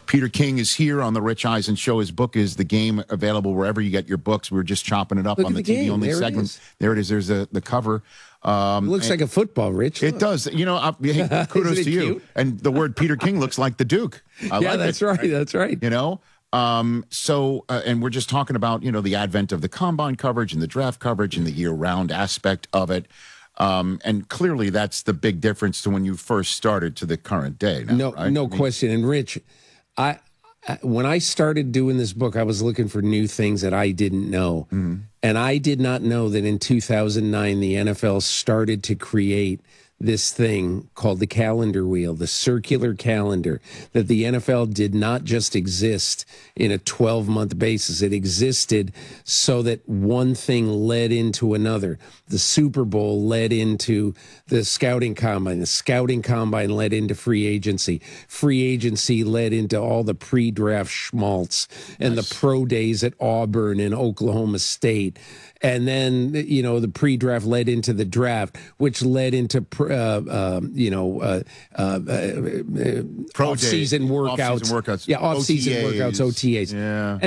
Peter King is here on the Rich Eisen Show. His book is The Game, available wherever you get your books. We were just chopping it up on the TV only segment. There it is. There's the cover. It looks like a football, Rich. It does. You know, hey, kudos to you. Cute? And the word Peter King looks like the Duke. That's right. That's right. You know, and we're just talking about, you know, the advent of the combine coverage and the draft coverage and the year-round aspect of it. And clearly that's the big difference to when you first started to the current day. Now, no question. And Rich, when I started doing this book, I was looking for new things that I didn't know. Mm-hmm. And I did not know that in 2009, the NFL started to create this thing called the calendar wheel, the circular calendar, that the NFL did not just exist in a 12-month basis. It existed so that one thing led into another. The Super Bowl led into the scouting combine. The scouting combine led into free agency. Free agency led into all the pre-draft schmaltz and the pro days at Auburn and Oklahoma State. And then, you know, the pre-draft led into the draft, which led into, off-season workouts. Yeah, off-season workouts, OTAs. Yeah.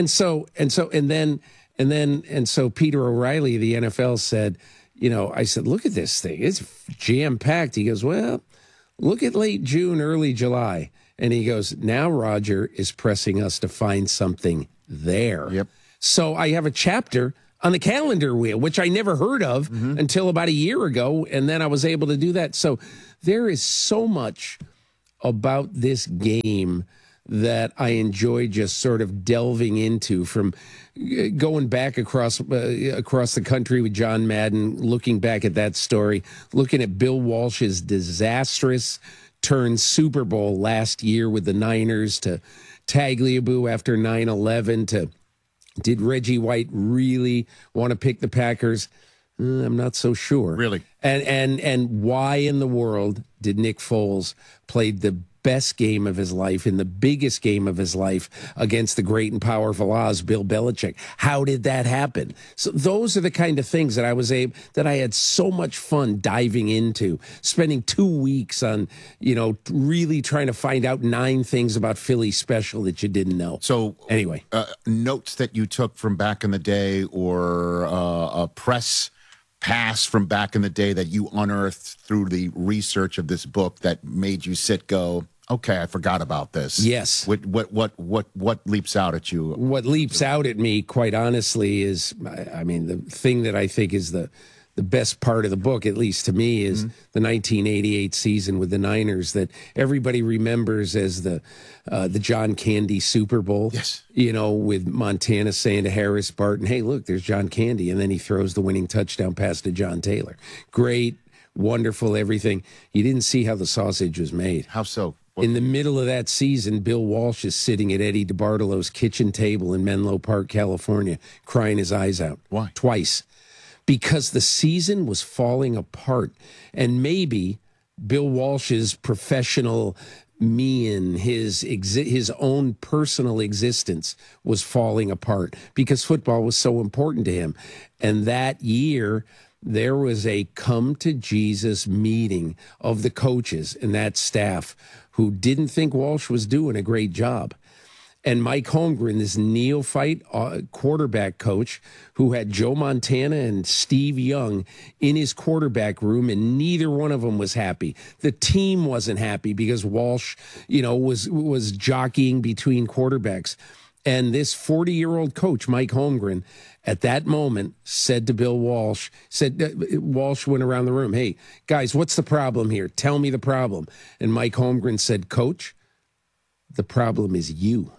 And so Peter O'Reilly, the NFL, said, you know, I said, look at this thing. It's jam-packed. He goes, well, look at late June, early July. And he goes, now Roger is pressing us to find something there. Yep. So I have a chapter on the calendar wheel, which I never heard of until about a year ago, and then I was able to do that. So there is so much about this game that I enjoy just sort of delving into, from going back across the country with John Madden, looking back at that story, looking at Bill Walsh's disastrous turn Super Bowl last year with the Niners, to Tagliabue after 9/11, to did Reggie White really want to pick the Packers? I'm not so sure. Really? And why in the world did Nick Foles play the best game of his life in the biggest game of his life against the great and powerful Oz, Bill Belichick? How did that happen? So those are the kind of things that I had so much fun diving into, spending 2 weeks on, you know, really trying to find out 9 things about Philly special that you didn't know. So anyway, notes that you took from back in the day, or a press pass from back in the day that you unearthed through the research of this book that made you go, okay, I forgot about this. Yes. What leaps out at you? What leaps out at me, quite honestly, is, I mean, the thing that I think is the best part of the book, at least to me, is the 1988 season with the Niners that everybody remembers as the John Candy Super Bowl. Yes. You know, with Montana saying to Harris Barton, hey, look, there's John Candy. And then he throws the winning touchdown pass to John Taylor. Great, wonderful, everything. You didn't see how the sausage was made. How so? In the middle of that season, Bill Walsh is sitting at Eddie DeBartolo's kitchen table in Menlo Park, California, crying his eyes out. Why? Twice. Because the season was falling apart. And maybe Bill Walsh's professional mien, his own personal existence was falling apart because football was so important to him. And that year, there was a come-to-Jesus meeting of the coaches and that staff who didn't think Walsh was doing a great job. And Mike Holmgren, this neophyte quarterback coach who had Joe Montana and Steve Young in his quarterback room, and neither one of them was happy. The team wasn't happy because Walsh, you know, was jockeying between quarterbacks. And this 40-year-old coach, Mike Holmgren, at that moment said to Bill Walsh, Walsh went around the room, hey, guys, what's the problem here? Tell me the problem. And Mike Holmgren said, Coach, the problem is you.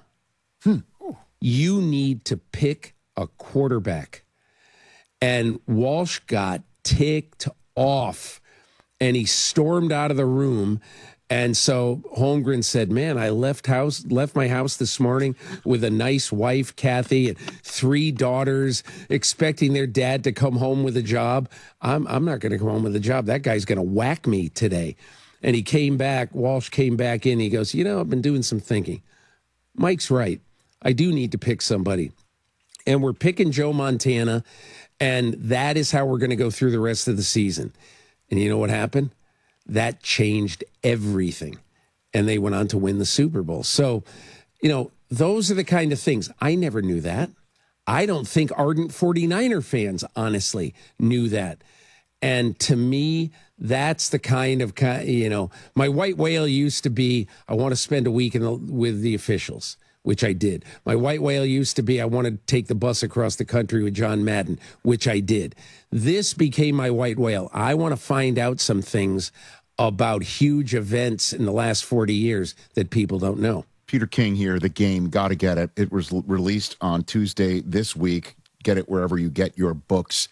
You need to pick a quarterback. And Walsh got ticked off, and he stormed out of the room. And so Holmgren said, man, I left my house this morning with a nice wife, Kathy, and 3 daughters, expecting their dad to come home with a job. I'm not going to come home with a job. That guy's going to whack me today. And he came back. Walsh came back in. He goes, you know, I've been doing some thinking. Mike's right. I do need to pick somebody. And we're picking Joe Montana, and that is how we're going to go through the rest of the season. And you know what happened? That changed everything. And they went on to win the Super Bowl. So those are the kind of things. I never knew that. I don't think ardent 49er fans, honestly, knew that. And to me, that's the kind of, my white whale used to be, I want to spend a week with the officials, which I did. My white whale used to be, I want to take the bus across the country with John Madden, which I did. This became my white whale. I want to find out some things about huge events in the last 40 years that people don't know. Peter King here, The Game, gotta get it. It was released on Tuesday this week. Get it wherever you get your books.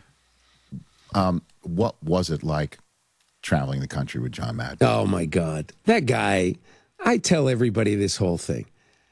What was it like traveling the country with John Madden? Oh, my God. That guy, I tell everybody this whole thing.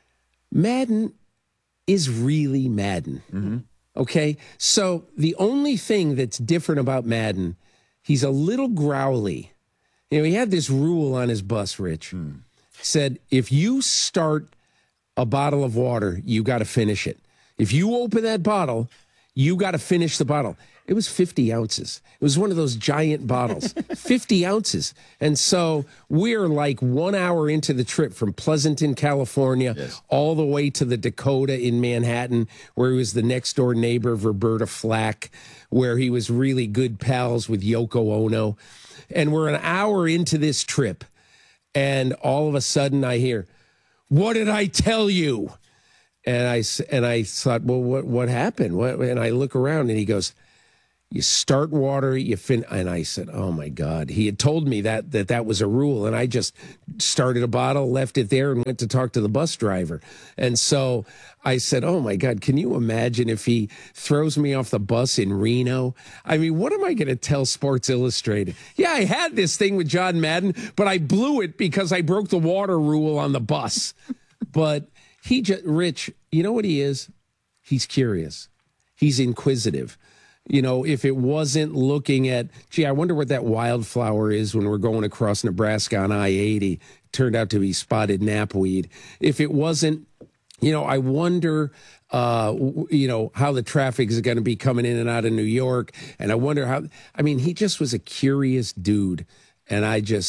Madden is really Madden. Mm-hmm. Okay? So the only thing that's different about Madden, he's a little growly. He had this rule on his bus, Rich. Said, if you start a bottle of water, you got to finish it. If you open that bottle, you got to finish the bottle. It was 50 ounces. It was one of those giant bottles, 50 ounces. And so we're like 1 hour into the trip from Pleasanton, California, all the way to the Dakota in Manhattan, where he was the next door neighbor of Roberta Flack, where he was really good pals with Yoko Ono. And we're an hour into this trip. And all of a sudden I hear, "What did I tell you?" And I thought, well, what happened? And I look around and he goes, "You start water, you fin." And I said, "Oh my God!" He had told me that was a rule, and I just started a bottle, left it there, and went to talk to the bus driver. And so I said, "Oh my God! Can you imagine if he throws me off the bus in Reno? I mean, what am I going to tell Sports Illustrated? Yeah, I had this thing with John Madden, but I blew it because I broke the water rule on the bus." But Rich, you know what he is? He's curious. He's inquisitive. If it wasn't looking at, gee, I wonder what that wildflower is when we're going across Nebraska on I-80, turned out to be spotted knapweed. If it wasn't, I wonder, how the traffic is going to be coming in and out of New York. And I wonder he just was a curious dude. And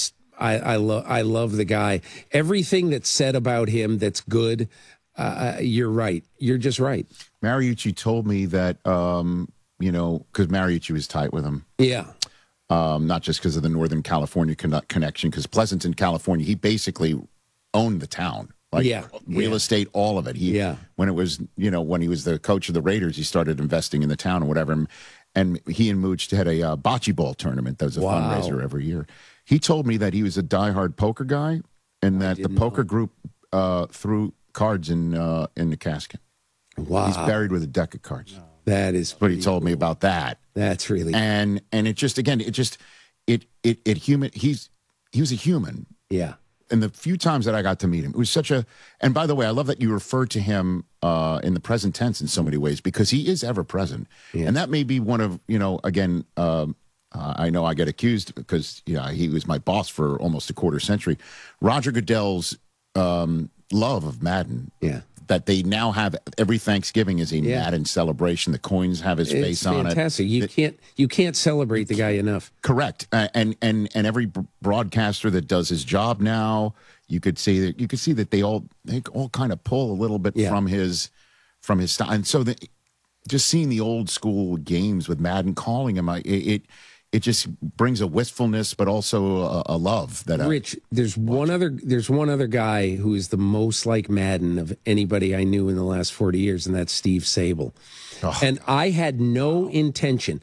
I love the guy. Everything that's said about him that's good, you're right. You're just right. Mariucci told me that, because Mariucci was tight with him. Yeah. Not just because of the Northern California connection, because Pleasanton, California, he basically owned the town. Real estate, all of it. When it was, when he was the coach of the Raiders, he started investing in the town or whatever. And he and Mooch had a bocce ball tournament that was a fundraiser every year. He told me that he was a diehard poker guy and that the poker group threw cards in the casket. Wow. He's buried with a deck of cards. That is what he told me about that. That's really and it just again he was a human. Yeah. And the few times that I got to meet him, it was such a. And by the way, I love that you refer to him in the present tense in so many ways because he is ever present, and that may be one of again. I know I get accused because he was my boss for almost a quarter century. Roger Goodell's love of Madden. Yeah. That they now have every Thanksgiving is a Madden celebration. The coins have his face on it. Fantastic. You can't celebrate the guy enough. Correct. And every broadcaster that does his job now, you could see that they all kind of pull a little bit from his style. And so just seeing the old school games with Madden calling him, it just brings a wistfulness, but also a love that. Rich, there's one other guy who is the most like Madden of anybody I knew in the last 40 years, and that's Steve Sable. Oh. And I had no intention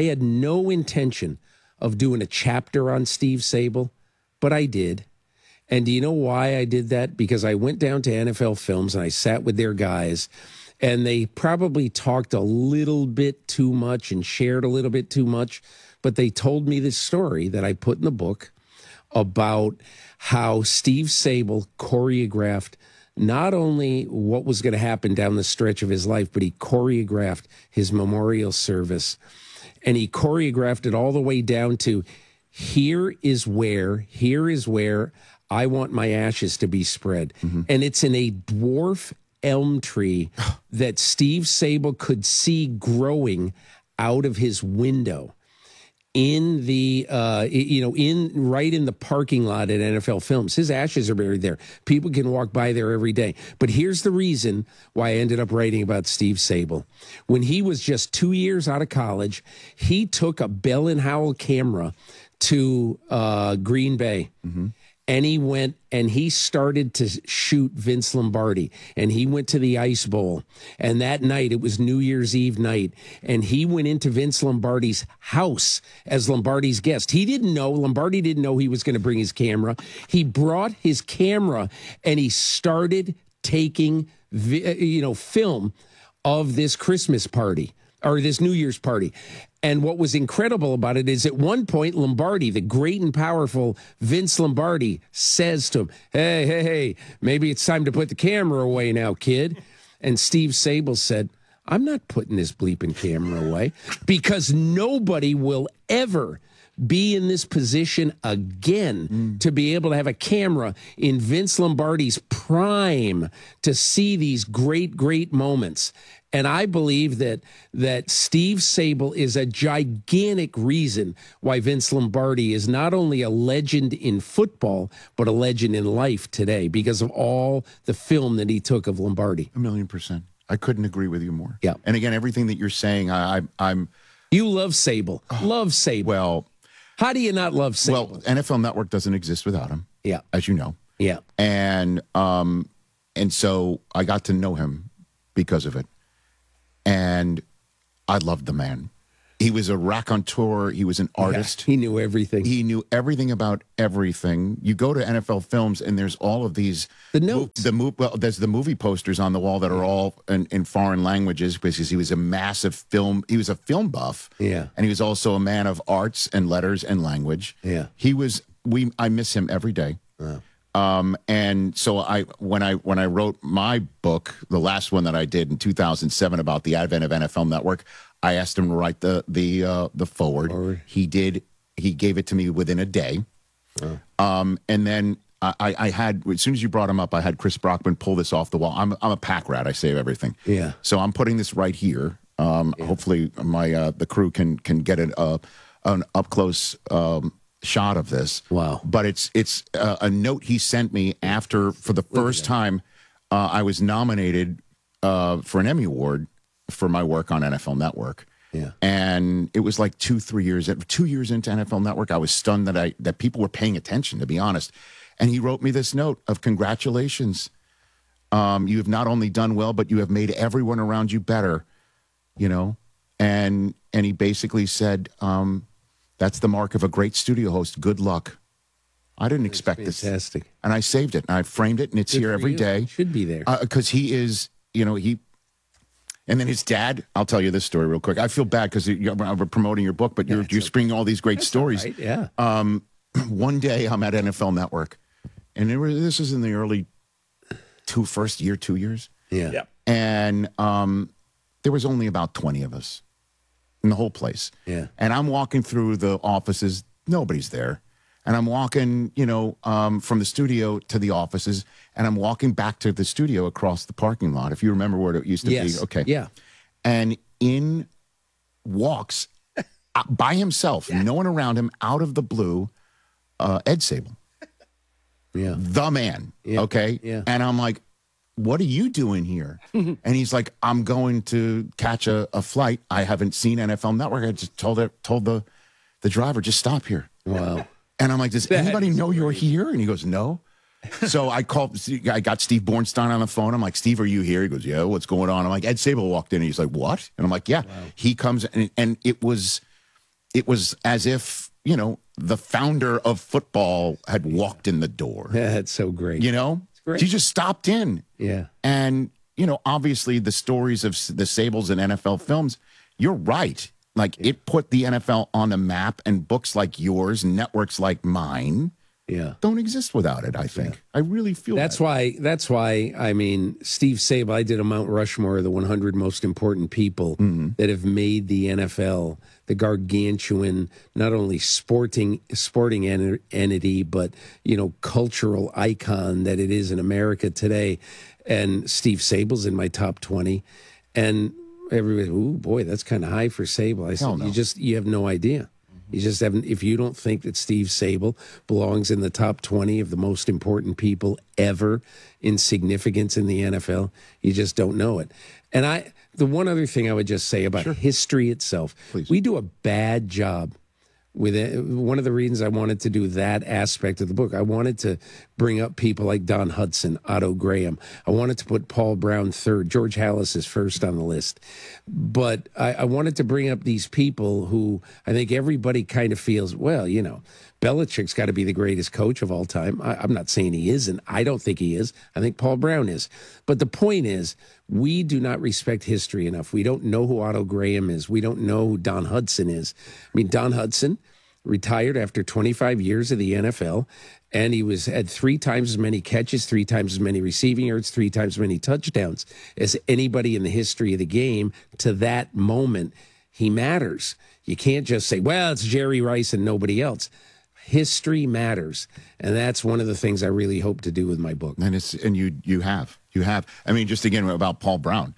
of doing a chapter on Steve Sable, but I did. And do you know why I did that? Because I went down to NFL Films and I sat with their guys. And they probably talked a little bit too much and shared a little bit too much. But they told me this story that I put in the book about how Steve Sable choreographed not only what was going to happen down the stretch of his life, but he choreographed his memorial service. And he choreographed it all the way down to here is where I want my ashes to be spread. Mm-hmm. And it's in a dwarf elm tree that Steve Sable could see growing out of his window. in the right in the parking lot at NFL Films. His ashes are buried there. People can walk by there every day. But here's the reason why I ended up writing about Steve Sabol. When he was just 2 years out of college, he took a Bell and Howell camera to Green Bay. Mm-hmm. And he went and he started to shoot Vince Lombardi. And he went to the Ice Bowl. And that night, it was New Year's Eve night. And he went into Vince Lombardi's house as Lombardi's guest. Lombardi didn't know he was going to bring his camera. He brought his camera and he started taking, film of this Christmas party or this New Year's party. And what was incredible about it is at one point, Lombardi, the great and powerful Vince Lombardi, says to him, hey, maybe it's time to put the camera away now, kid. And Steve Sabol said, I'm not putting this bleeping camera away because nobody will ever be in this position again to be able to have a camera in Vince Lombardi's prime to see these great, great moments. And I believe that Steve Sabol is a gigantic reason why Vince Lombardi is not only a legend in football, but a legend in life today because of all the film that he took of Lombardi. 1,000,000%. I couldn't agree with you more. Yeah. And again, everything that you're saying, I'm. You love Sabol. Love Sabol. Well, how do you not love Sabol? Well, NFL Network doesn't exist without him. Yeah. As you know. Yeah. And so I got to know him because of it. And I loved the man. He was a raconteur. He was an artist. Yeah, he knew everything. He knew everything about everything. You go to NFL Films, and there's all of these. The notes. There's the movie posters on the wall that are all in foreign languages because he was a massive film. He was a film buff. Yeah. And he was also a man of arts and letters and language. Yeah. He was. I miss him every day. Wow. And so when I wrote my book, the last one that I did in 2007 about the advent of NFL Network, I asked him to write the forward. He did. He gave it to me within a day. Wow. And then I had, as soon as you brought him up, I had Chris Brockman pull this off the wall. I'm a pack rat. I save everything. Yeah. So I'm putting this right here. Hopefully the crew can get an up close shot of this. Wow. But it's a note he sent me after, for the first time, I was nominated for an Emmy Award for my work on NFL Network. Yeah. And it was like 2 years into NFL Network. I was stunned that people were paying attention, to be honest. And he wrote me this note of congratulations. You have not only done well, but you have made everyone around you better, and he basically said, that's the mark of a great studio host. Good luck. I didn't expect this. Fantastic. And I saved it, and I framed it, and it's here every day. It should be there. Because he is, and then his dad, I'll tell you this story real quick. I feel bad because we're promoting your book, but you're springing all these great stories. Right, yeah. One day I'm at NFL Network, and this is in the early 2 years. Yeah. And there was only about 20 of us in the whole place. Yeah. And I'm walking through the offices. Nobody's there. And I'm walking, from the studio to the offices, and I'm walking back to the studio across the parking lot. If you remember where it used to be. Okay. Yeah. And in walks, by himself, no one around him, out of the blue, Ed Sabol. Yeah. The man. Yeah. Okay. Yeah. And I'm like, what are you doing here? And he's like, I'm going to catch a flight. I haven't seen NFL Network. I just told the driver, just stop here. Wow. And I'm like, does anybody know you're here? And he goes, no. So I got Steve Bornstein on the phone. I'm like, Steve, are you here? He goes, yeah, what's going on? I'm like, Ed Sabol walked in, and he's like, what? And I'm like, yeah. Wow. He comes, and it was as if, the founder of football had walked in the door. Yeah, that's so great. Great. He just stopped in. Yeah. And, obviously the stories of the Sabols in NFL Films, you're right. Like, it put the NFL on the map, and books like yours, networks like mine, don't exist without it, I think. Yeah. I really feel that's why, I mean, Steve Sabol, I did a Mount Rushmore of the 100 most important people that have made the NFL the gargantuan, not only sporting entity, but, cultural icon that it is in America today. And Steve Sabol's in my top 20. And everybody, ooh, boy, that's kind of high for Sabol. I said, no. you have no idea. You just haven't. If you don't think that Steve Sable belongs in the top 20 of the most important people ever in significance in the NFL, you just don't know it. And the one other thing I would just say about history itself, Please. we do a bad job with it. One of the reasons I wanted to do that aspect of the book, I wanted to bring up people like Don Hudson, Otto Graham. I wanted to put Paul Brown third. George Halas is first on the list. But I wanted to bring up these people who I think everybody kind of feels, well, you know, Belichick's got to be the greatest coach of all time. I'm not saying he isn't. I don't think he is. I think Paul Brown is. But the point is, we do not respect history enough. We don't know who Otto Graham is. We don't know who Don Hudson is. I mean, Don Hudson retired after 25 years of the NFL, and he had 3 times as many catches, 3 times as many receiving yards, 3 times as many touchdowns as anybody in the history of the game. To that moment, he matters. You can't just say, well, it's Jerry Rice and nobody else. History matters, and that's one of the things I really hope to do with my book. And you have. I mean, just again about Paul Brown.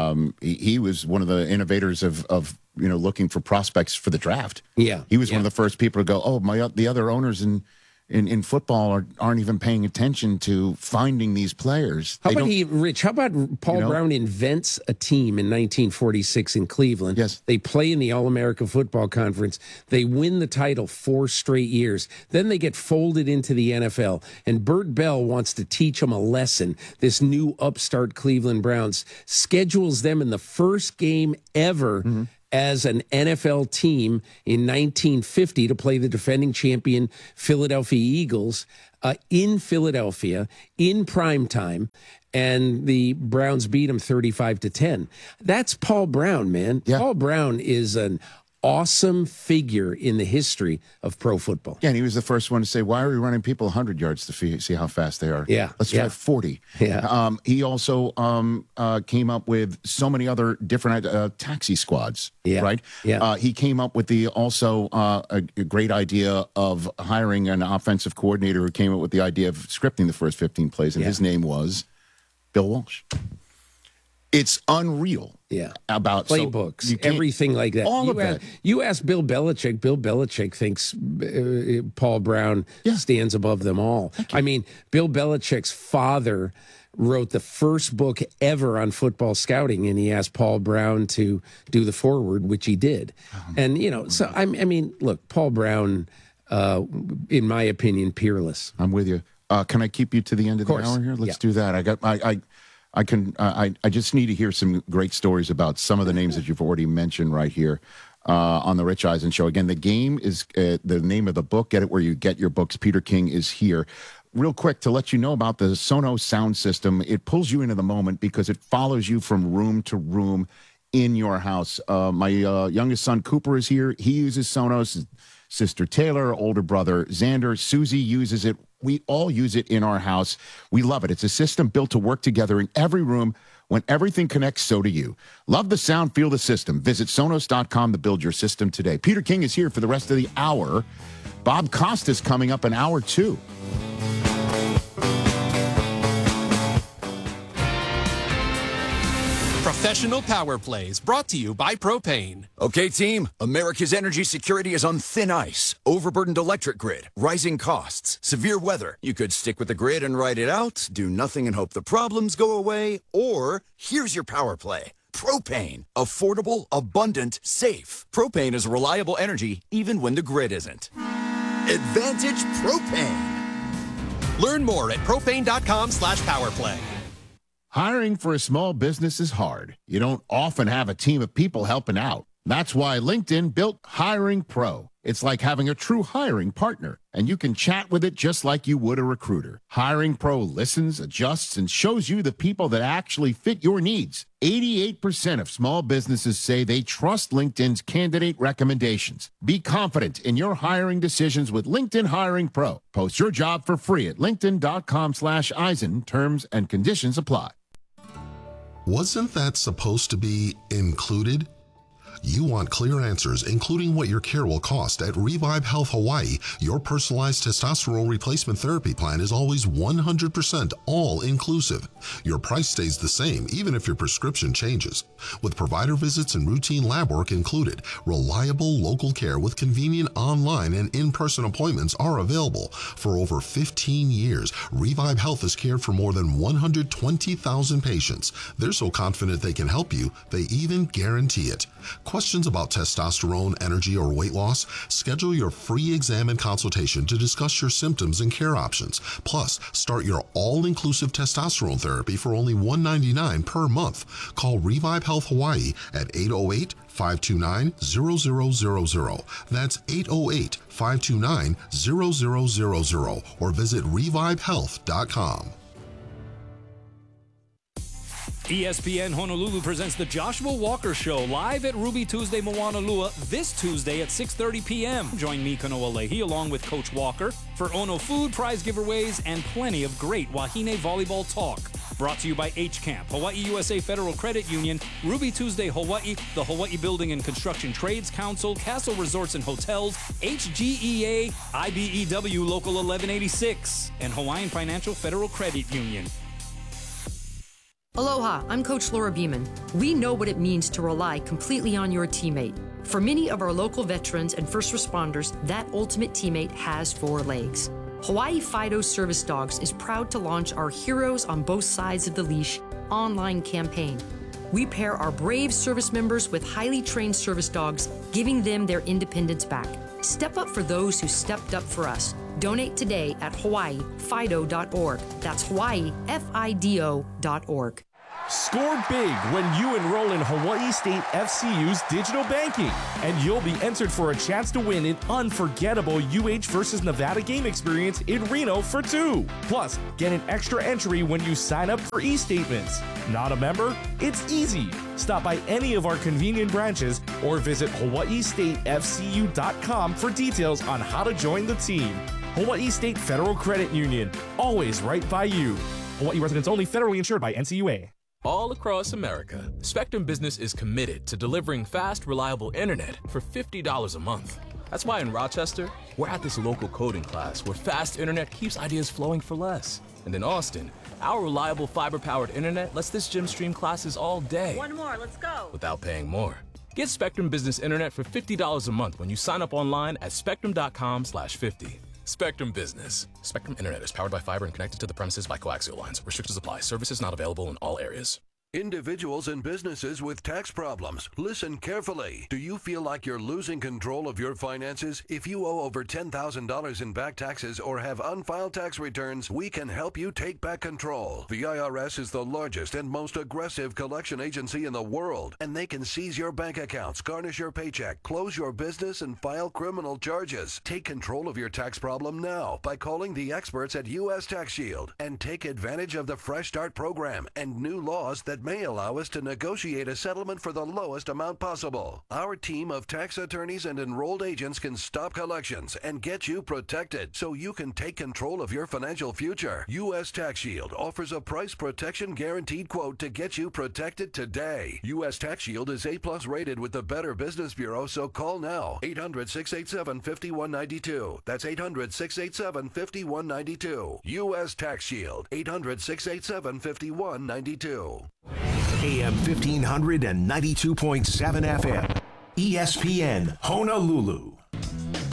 He was one of the innovators of looking for prospects for the draft. Yeah, he was one of the first people to go, oh, the other owners in football aren't even paying attention to finding these players. How about Paul Brown invents a team in 1946 in Cleveland? Yes. They play in the All-American Football Conference. They win the title 4 straight years. Then they get folded into the NFL. And Bert Bell wants to teach them a lesson. This new upstart Cleveland Browns schedules them in the first game ever as an NFL team in 1950 to play the defending champion Philadelphia Eagles in Philadelphia in prime time, and the Browns beat them 35-10. That's Paul Brown, man. Yeah. Paul Brown is an awesome figure in the history of pro football. Yeah, and he was the first one to say, why are we running people 100 yards to see how fast they are? Yeah. Let's try 40. Yeah. He also came up with so many other different taxi squads, right? Yeah. He came up with a great idea of hiring an offensive coordinator who came up with the idea of scripting the first 15 plays, and his name was Bill Walsh. It's unreal. Yeah. About playbooks, everything like that. All of that. You ask Bill Belichick. Bill Belichick thinks Paul Brown stands above them all. I mean, Bill Belichick's father wrote the first book ever on football scouting, and he asked Paul Brown to do the foreword, which he did. And, I mean, look, Paul Brown, in my opinion, peerless. I'm with you. Can I keep you to the end of the hour here? Let's do that. I just need to hear some great stories about some of the names that you've already mentioned right here on the Rich Eisen Show. Again, the game is the name of the book. Get it where you get your books. Peter King is here. Real quick, to let you know about the Sonos sound system, it pulls you into the moment because it follows you from room to room in your house. My youngest son, Cooper, is here. He uses Sonos. Sister Taylor, older brother Xander, Susie uses it. We all use it in our house. We love it. It's a system built to work together in every room. When everything connects, so do you. Love the sound, feel the system. Visit Sonos.com to build your system today. Peter King is here for the rest of the hour. Bob Costas coming up in hour 2. Professional Power Plays, brought to you by Propane. Okay, team, America's energy security is on thin ice. Overburdened electric grid, rising costs, severe weather. You could stick with the grid and ride it out, do nothing and hope the problems go away, or here's your power play. Propane. Affordable, abundant, safe. Propane is reliable energy even when the grid isn't. Advantage Propane. Learn more at propane.com/powerplay. Hiring for a small business is hard. You don't often have a team of people helping out. That's why LinkedIn built Hiring Pro. It's like having a true hiring partner, and you can chat with it just like you would a recruiter. Hiring Pro listens, adjusts, and shows you the people that actually fit your needs. 88% of small businesses say they trust LinkedIn's candidate recommendations. Be confident in your hiring decisions with LinkedIn Hiring Pro. Post your job for free at linkedin.com/Eisen. Terms and conditions apply. Wasn't that supposed to be included? You want clear answers, including what your care will cost. At Revive Health Hawaii, your personalized testosterone replacement therapy plan is always 100% all-inclusive. Your price stays the same, even if your prescription changes. With provider visits and routine lab work included, reliable local care with convenient online and in-person appointments are available. For over 15 years, Revive Health has cared for more than 120,000 patients. They're so confident they can help you, they even guarantee it. Questions about testosterone, energy, or weight loss? Schedule your free exam and consultation to discuss your symptoms and care options. Plus, start your all-inclusive testosterone therapy for only $199 per month. Call Revive Health Hawaii at 808-529-0000. That's 808-529-0000 or visit revivehealth.com. ESPN Honolulu presents the Joshua Walker Show live at Ruby Tuesday Moanalua this Tuesday at 6:30 p.m. Join me, Kanoa Leahy, along with Coach Walker for Ono food, prize giveaways, and plenty of great Wahine volleyball talk. Brought to you by H-Camp, Hawaii USA Federal Credit Union, Ruby Tuesday Hawaii, the Hawaii Building and Construction Trades Council, Castle Resorts and Hotels, HGEA, IBEW Local 1186, and Hawaiian Financial Federal Credit Union. Aloha, I'm Coach Laura Beeman. We know what it means to rely completely on your teammate. For many of our local veterans and first responders, that ultimate teammate has 4 legs. Hawaii Fido Service Dogs is proud to launch our Heroes on Both Sides of the Leash online campaign. We pair our brave service members with highly trained service dogs, giving them their independence back. Step up for those who stepped up for us. Donate today at hawaiifido.org. That's hawaiifido.org. Score big when you enroll in Hawaii State FCU's digital banking, and you'll be entered for a chance to win an unforgettable UH versus Nevada game experience in Reno for 2. Plus, get an extra entry when you sign up for e-statements. Not a member? It's easy. Stop by any of our convenient branches or visit hawaiistatefcu.com for details on how to join the team. Hawaii State Federal Credit Union, always right by you. Hawaii residents only, federally insured by NCUA. All across America, Spectrum Business is committed to delivering fast, reliable internet for $50 a month. That's why in Rochester, we're at this local coding class where fast internet keeps ideas flowing for less. And in Austin, our reliable fiber-powered internet lets this gym stream classes all day. One more, let's go. Without paying more. Get Spectrum Business internet for $50 a month when you sign up online at spectrum.com/50. Spectrum Business. Spectrum Internet is powered by fiber and connected to the premises by coaxial lines. Restrictions apply. Services not available in all areas. Individuals and businesses with tax problems, listen carefully. Do you feel like you're losing control of your finances? If you owe over $10,000 in back taxes or have unfiled tax returns, we can help you take back control. The IRS is the largest and most aggressive collection agency in the world, and they can seize your bank accounts, garnish your paycheck, close your business, and file criminal charges. Take control of your tax problem now by calling the experts at U.S. Tax Shield and take advantage of the Fresh Start program and new laws that may allow us to negotiate a settlement for the lowest amount possible. Our team of tax attorneys and enrolled agents can stop collections and get you protected so you can take control of your financial future. U.S. Tax Shield offers a price protection guaranteed quote to get you protected today. U.S. Tax Shield is A+ rated with the Better Business Bureau, so call now. 800-687-5192. That's 800-687-5192. U.S. Tax Shield. 800-687-5192. AM 1500 and 92.7 FM. ESPN Honolulu.